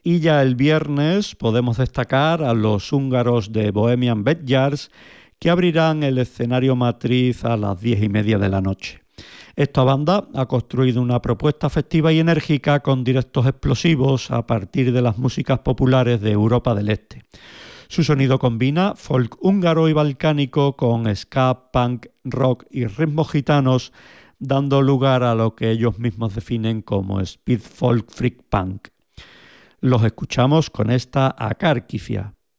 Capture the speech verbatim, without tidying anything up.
Y ya el viernes podemos destacar a los húngaros de Bohemian Backyards, que abrirán el escenario matriz a las diez y media de la noche. Esta banda ha construido una propuesta festiva y enérgica con directos explosivos a partir de las músicas populares de Europa del Este. Su sonido combina folk húngaro y balcánico con ska, punk, rock y ritmos gitanos, dando lugar a lo que ellos mismos definen como speed folk freak punk. Los escuchamos con esta Akarkifia.